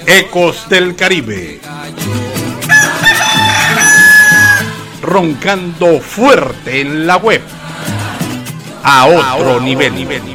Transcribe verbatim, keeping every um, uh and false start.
Ecos del Caribe. Roncando fuerte en la web. A otro, a otro nivel. nivel.